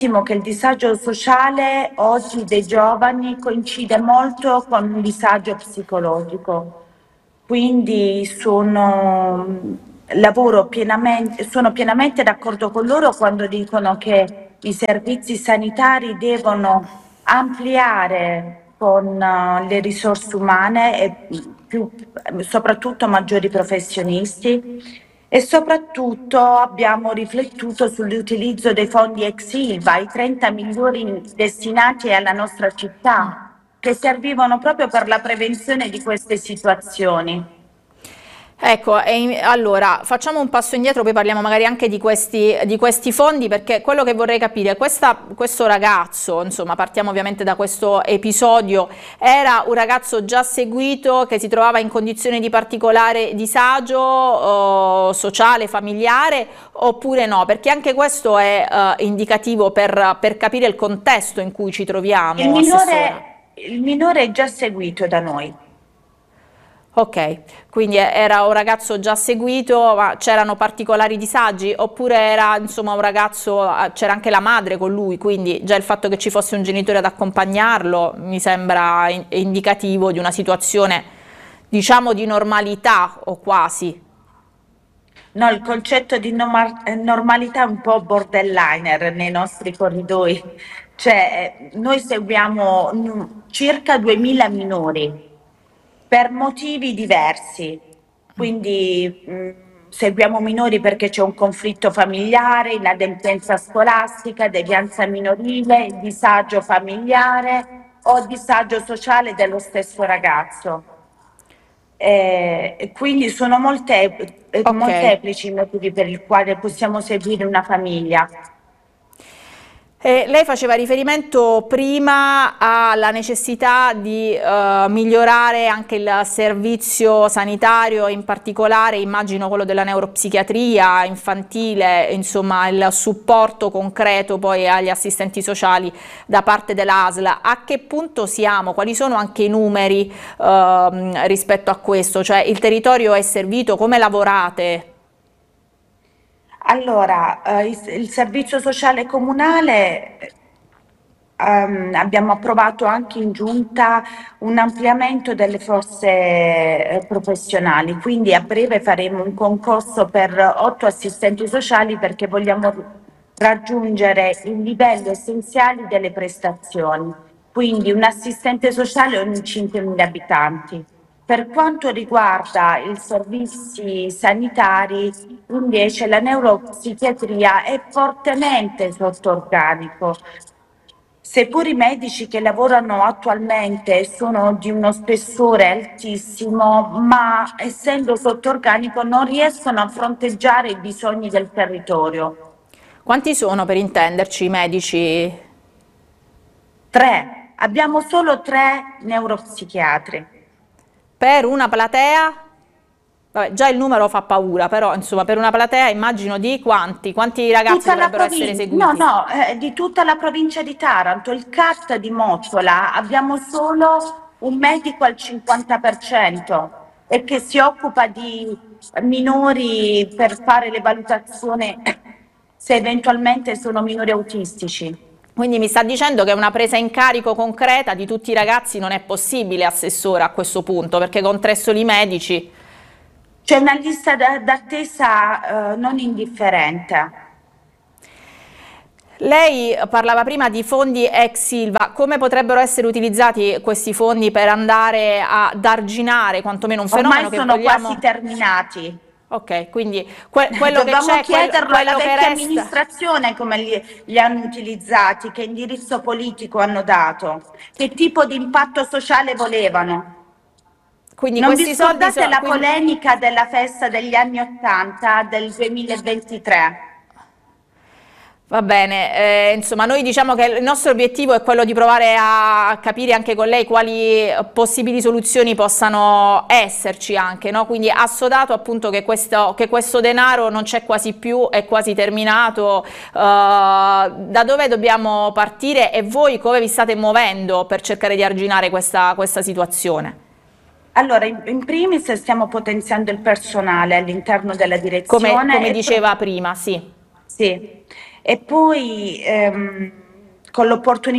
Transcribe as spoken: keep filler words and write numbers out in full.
che il disagio sociale oggi dei giovani coincide molto con un disagio psicologico, quindi sono, lavoro pienamente, sono pienamente d'accordo con loro quando dicono che i servizi sanitari devono ampliare con uh, le risorse umane e più, soprattutto maggiori professionisti. E soprattutto abbiamo riflettuto sull'utilizzo dei fondi ex Ilva, i trenta milioni destinati alla nostra città, che servivano proprio per la prevenzione di queste situazioni. Ecco, e in- allora facciamo un passo indietro, poi parliamo magari anche di questi, di questi fondi, perché quello che vorrei capire, questa, questo ragazzo, insomma partiamo ovviamente da questo episodio, era un ragazzo già seguito che si trovava in condizioni di particolare disagio eh, sociale, familiare, oppure no? Perché anche questo è eh, indicativo per, per capire il contesto in cui ci Il troviamo, Assessora. minore, il minore è già seguito da noi. Ok, quindi era un ragazzo già seguito, ma c'erano particolari disagi oppure era insomma un ragazzo, c'era anche la madre con lui, quindi già il fatto che ci fosse un genitore ad accompagnarlo mi sembra in- indicativo di una situazione diciamo di normalità o quasi. No, il concetto di norma- eh, normalità è un po' borderliner nei nostri corridoi. Cioè, eh, noi seguiamo mm, circa duemila minori per motivi diversi. Quindi mh, seguiamo minori perché c'è un conflitto familiare, inadempienza scolastica, devianza minorile, disagio familiare o disagio sociale dello stesso ragazzo. Eh, e quindi sono molte- eh, Ok. molteplici i motivi per il quale possiamo seguire una famiglia. Eh, lei faceva riferimento prima alla necessità di eh, migliorare anche il servizio sanitario, in particolare immagino quello della neuropsichiatria infantile, insomma il supporto concreto poi agli assistenti sociali da parte dell'A S L. A che punto siamo? Quali sono anche i numeri ehm, rispetto a questo? Cioè il territorio è servito? Come lavorate? Allora, eh, il, il servizio sociale comunale, ehm, abbiamo approvato anche in giunta un ampliamento delle forze eh, professionali, quindi a breve faremo un concorso per otto assistenti sociali perché vogliamo raggiungere i livelli essenziali delle prestazioni, quindi un assistente sociale ogni cinquemila abitanti. Per quanto riguarda i servizi sanitari, invece la neuropsichiatria è fortemente sotto organico. Seppur i medici che lavorano attualmente sono di uno spessore altissimo, ma essendo sotto organico non riescono a fronteggiare i bisogni del territorio. Quanti sono per intenderci i medici? Tre, abbiamo solo tre neuropsichiatri. Per una platea? Vabbè, già il numero fa paura, però insomma per una platea immagino di quanti? Quanti ragazzi Tutta la dovrebbero essere provincia, no, seguiti? no, eh, di tutta la provincia di Taranto, il C A T di Mottola, abbiamo solo un medico al cinquanta per cento e che si occupa di minori per fare le valutazioni se eventualmente sono minori autistici. Quindi mi sta dicendo che una presa in carico concreta di tutti i ragazzi non è possibile, Assessore, a questo punto, perché con tre soli medici. C'è una lista da- d'attesa eh, non indifferente. Lei parlava prima di fondi ex Ilva, come potrebbero essere utilizzati questi fondi per andare ad arginare quantomeno un Ormai fenomeno che sono quasi vogliamo... terminati. Ok, quindi que- quello che Dobbiamo c'è, quello, chiederlo alla quello che vecchia resta... amministrazione come li, li hanno utilizzati, che indirizzo politico hanno dato, che tipo di impatto sociale volevano. Quindi Non vi questi soldi scordate sono... la polemica della festa degli anni Ottanta del duemilaventitré? Va bene, eh, insomma noi diciamo che il nostro obiettivo è quello di provare a capire anche con lei quali possibili soluzioni possano esserci anche, no? Quindi assodato appunto che questo, che questo denaro non c'è quasi più, è quasi terminato, eh, da dove dobbiamo partire e voi come vi state muovendo per cercare di arginare questa, questa situazione? Allora, in, in primis stiamo potenziando il personale all'interno della Come, direzione come e pro- diceva prima, sì. sì, e poi ehm, con l'opportunità